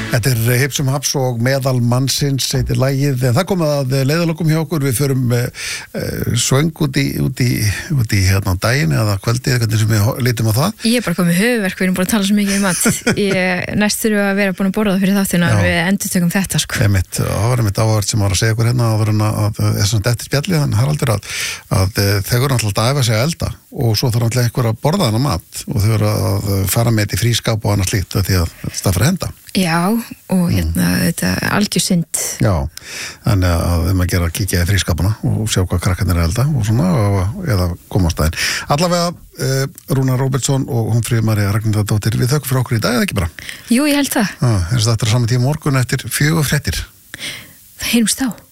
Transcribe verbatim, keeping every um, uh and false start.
Þetta er Hipsum Haps og Meðal mannsins heitir lagið, en það komið að leiðalokum hjá okkur. Við förum uh, svöng út í, út í, út í hérna daginn eða kvöldið, hvernig sem við lítum á það. Ég er bara komið höfuverk, við erum búin að tala svo mikið um mat. Ég næst þurfum að vera búin að borða fyrir þáttina að við endurtökum þetta sko. Einmitt, það var einmitt áhverð sem var að segja okkur hérna áður en að þessum eftir spjallið, hann Haraldur að, að þeir eru alltaf að æfa sig að elda og svo þarf alltaf einhver að borða hana mat og þau eru að fara með þetta í frískáp og annað slíkt því að það fyrir að henda. Já, og hérna mm. þetta algjör synd. Já, þannig að þeim að gera að kíkja í frískapuna og sjá hvað krakkarnir er elda og svona, eða koma á staðinn. Allavega, uh, Rúnar Róbertsson og Hólmfríður María Ragnhildardóttir, við þökkum fyrir okkur í dag, eða ekki bara? Jú, ég held það. Já, eins og þetta er saman tíma morgun eftir fjögur fréttir. Það heyrumst þá.